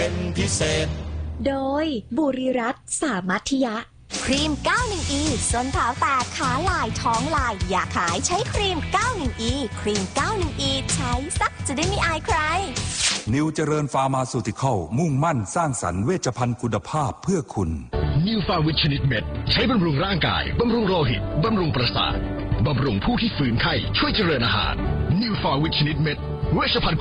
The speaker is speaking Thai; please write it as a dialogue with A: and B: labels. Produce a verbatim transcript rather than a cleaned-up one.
A: เป็นพิเศษ
B: โดยบุรีรัตน์สามัธยะ
C: ครีม เก้าสิบเอ็ด อี ส้นเท้าแตกขาลายท้องลายอยากขายใช้ครีม เก้าสิบเอ็ด อี ครีม เก้าสิบเอ็ด อี ใช้ซักจะได้ไม่อายใคร
D: นิวเจริญฟาร์มาซูติคอลมุ่งมั่นสร้างสรรค์เวชภัณฑ์คุณภาพเพื่อคุณ
E: นิวฟาวิตชนิดเม็ดใช้บำรุงร่างกายบำรุงโลหิตบำรุงประสาทบำรุงผู้ที่ฝืนไข้ช่วยเจริญอาหารนิวฟาวิตชนิดเม็ดเวชภัณฑ์